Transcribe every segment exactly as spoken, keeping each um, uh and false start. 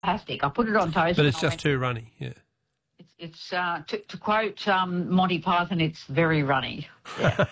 fantastic. I put it on toast. But it's and I just went, too runny, yeah. It's, it's uh, to, to quote um, Monty Python, it's very runny. Yeah.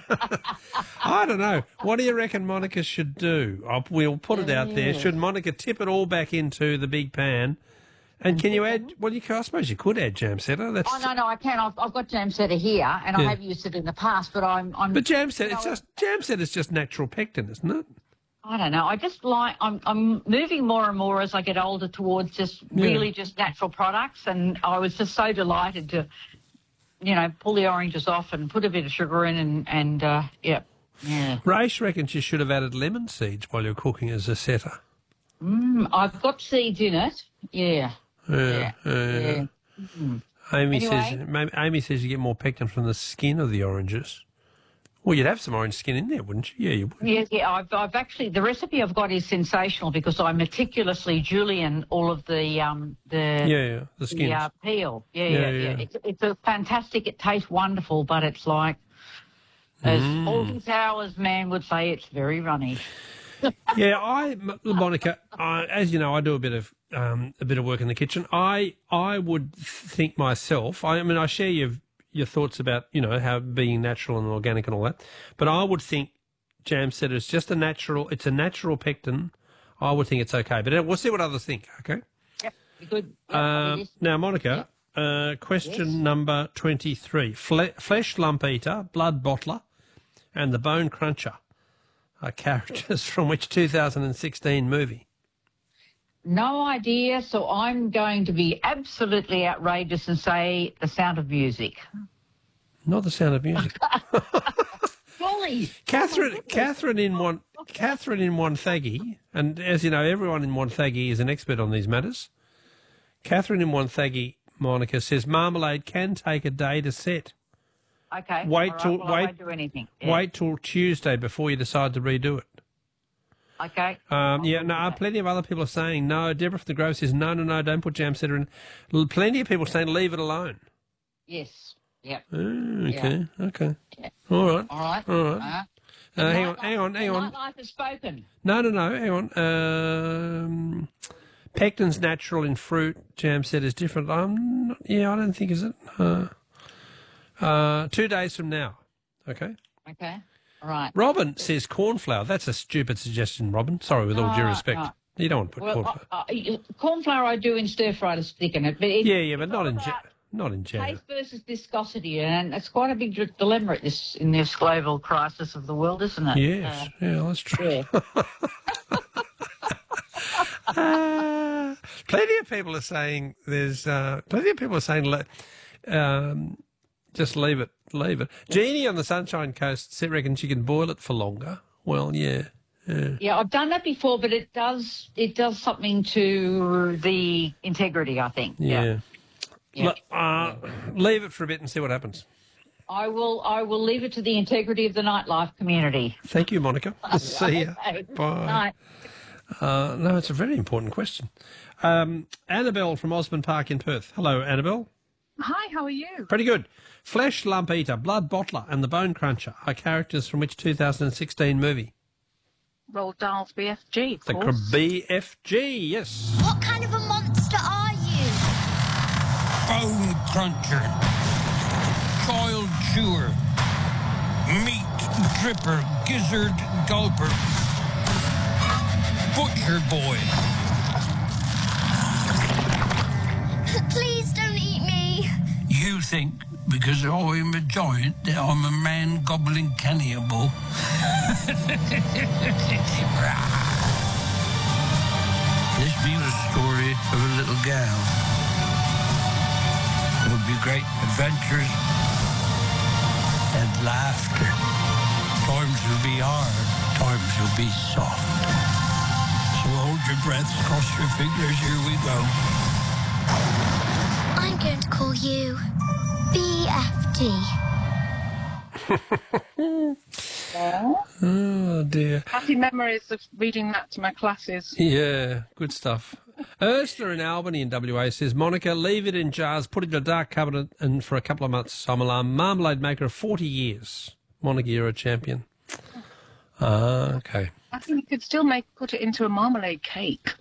I don't know. What do you reckon Monica should do? I'll, we'll put it out there. Should Monica tip it all back into the big pan? And can you add, well, you can, I suppose you could add jam setter. That's, Oh, no, no, I can. I've, I've got jam setter here, and Yeah. I have used it in the past, but I'm... I'm but jam setter, you it's know, just, jam setter is just natural pectin, isn't it? I don't know. I just like... I'm, I'm moving more and more as I get older towards just Yeah. really just natural products, and I was just so delighted to, you know, pull the oranges off and put a bit of sugar in and, and uh, yeah. Yeah. Raish reckons you should have added lemon seeds while you're cooking as a setter. Mm, I've got seeds in it. Yeah. Yeah, Yeah. yeah. yeah. Mm. Amy Anyway. says maybe- Amy says you get more pectin from the skin of the oranges. Well, you'd have some orange skin in there, wouldn't you? Yeah, you would. Yeah, yeah. I've, I've actually the recipe I've got is sensational because I meticulously julienne all of the um the Yeah, yeah, the skins. the uh, peel. Yeah, Yeah, yeah, yeah. yeah. It's it's a fantastic. It tastes wonderful, but it's like, as Mm. Alton Towers man would say, it's very runny. Yeah, I, M- Monica, I, as you know, I do a bit of um, a bit of work in the kitchen. I I would think myself. I, I mean, I share your your thoughts about you know how being natural and organic and all that, but I would think jam setter is just a natural. It's a natural pectin. I would think it's okay, but we'll see what others think. Okay. Yep, good. Yep, Um, it is. now, Monica, uh, question Yes. number twenty-three: Fle- flesh lump eater, blood bottler, and the bone cruncher are characters from which two thousand sixteen movie? No idea, so I'm going to be absolutely outrageous and say The Sound of Music. Not The Sound of Music. Golly! Catherine, Catherine in one, Catherine in Wonthaggi, and as you know, everyone in Wonthaggi is an expert on these matters. Catherine in Wonthaggi, Monica says marmalade can take a day to set. Okay. Wait all right, till well, I wait. won't do anything. Yeah. Wait till Tuesday before you decide to redo it. Okay. Um, yeah, I'll no, do that. plenty of other people are saying no. Deborah from the Grove says no, no, no, don't put jam setter in. L- Plenty of people saying leave it alone. Yes. Yep. Oh, okay, okay. Yeah. All right. All right. All right. Uh, Uh, hang on, nightlife- hang on, hang the on. Nightlife has spoken. No, no, no, hang on. Um, pectin's natural in fruit. Jam setter is different. Um, not- yeah, I don't think is it. Uh, uh, two days from now. Okay. Okay. All right. Robin says cornflour. That's a stupid suggestion, Robin. Sorry, with all due No, respect. no. You don't want to put Well, cornflour. uh, uh, corn flour I do in stir fry to stick in it, but it, yeah, yeah, but it's not all in about jam. Not in jam. taste versus viscosity, and it's quite a big d- dilemma at this in this global crisis of the world, isn't it? Yes, Uh, yeah, that's true. yeah. Uh, plenty of people are saying there's uh, plenty of people are saying le- um, just leave it, leave it. Jeannie on the Sunshine Coast said reckons she can boil it for longer. Well, yeah, yeah. Yeah, I've done that before, but it does it does something to the integrity, I think. Yeah. Yeah. Le- uh, leave it for a bit and see what happens. I will I will leave it to the integrity of the nightlife community. Thank you, Monica. See you. Okay. Bye. Night. Uh, no, it's a very important question. Um, Annabelle from Osborne Park in Perth. Hello, Annabelle. Hi, how are you? Pretty good. Flesh lump eater, blood bottler, and the bone cruncher are characters from which two thousand sixteen movie? Roald Dahl's B F G, of The course. B F G, yes. What kind of a monster are you? Bone cruncher, coiled chewer, meat dripper, gizzard gulper, butcher boy. Please don't eat me. You think because I'm a giant that I'm a man gobbling cannibal? This be the story of a little gal. It would be great adventures and laughter. Times will be hard, times will be soft. So hold your breaths, cross your fingers, here we go. I'm going to call you B F D. Oh, dear. Happy memories of reading that to my classes. Yeah, good stuff. Ursula in Albany in W A says, Monica, leave it in jars, put it in a dark cupboard, and for a couple of months, I'm a marmalade maker of forty years. Monica, you're a champion. Ah, okay. I think you could still make put it into a marmalade cake.